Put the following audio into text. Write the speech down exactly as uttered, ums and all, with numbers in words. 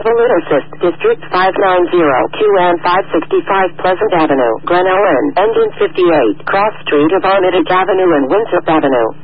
Invalid Assist, District five nine zero two and five sixty-five Pleasant Avenue, Glen Ellen, Engine fifty-eight, Cross Street of Armitage Avenue and Winthrop Avenue.